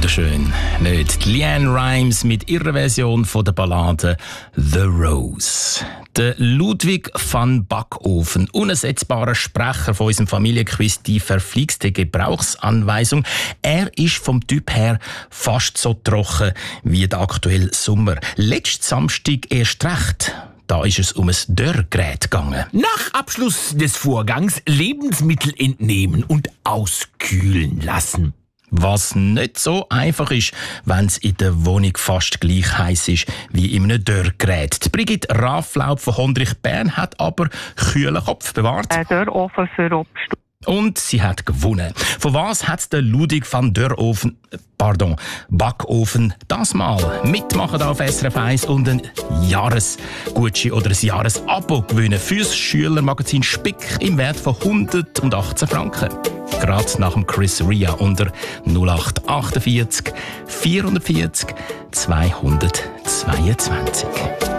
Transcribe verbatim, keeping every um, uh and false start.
wunderschön, nicht? Leanne Rimes mit ihrer Version von der Ballade «The Rose». Der Ludwig van Backofen, unersetzbarer Sprecher von unserem Familienquiz «Die verflixte Gebrauchsanweisung». Er ist vom Typ her fast so trocken wie der aktuelle Sommer. Letzten Samstag erst recht. Da ist es um ein Dörrgerät gegangen. Nach Abschluss des Vorgangs Lebensmittel entnehmen und auskühlen lassen. Was nicht so einfach ist, wenn es in der Wohnung fast gleich heiß ist wie in einem Dörrgerät. Die Brigitte Rafflaub von Hondrich-Bern hat aber kühlen Kopf bewahrt. Ein Dörrofen für Obst. Und sie hat gewonnen. Von was hat der Ludwig van Dörrofen, pardon, Backofen das mal mitmachen auf S R F eins und ein Jahresgutschein oder ein Jahresabo gewinnen fürs Schülermagazin Spick im Wert von hundertachtzehn Franken. Gerade nach dem Chris Ria unter null acht achtundvierzig vierhundertvierzig zweihundertzweiundzwanzig.